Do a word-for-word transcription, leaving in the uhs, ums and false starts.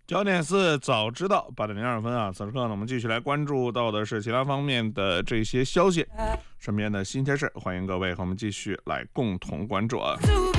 焦点四早知道八点零二分啊，此时刻呢，我们继续来关注到的是其他方面的这些消息，身边的新鲜事，欢迎各位和我们继续来共同关注啊。